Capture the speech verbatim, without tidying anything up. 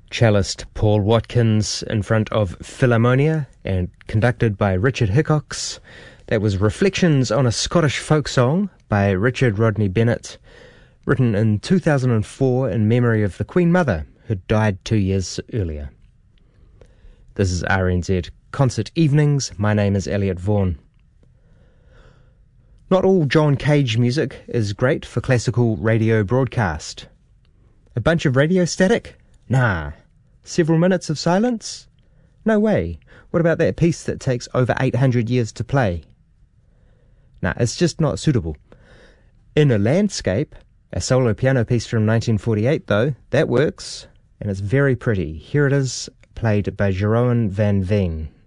Cellist Paul Watkins in front of Philharmonia and conducted by Richard Hickox. That was Reflections on a Scottish Folk Song by Richard Rodney Bennett, written in two thousand four in memory of the Queen Mother, who died two years earlier. This is R N Z Concert Evenings. My name is Elliot Vaughan. Not all John Cage music is great for classical radio broadcast. A bunch of radio static? Nah. Several minutes of silence? No way. What about that piece that takes over eight hundred years to play? Nah, it's just not suitable. In a Landscape, a solo piano piece from nineteen forty-eight though, that works, and it's very pretty. Here it is, played by Jeroen van Veen.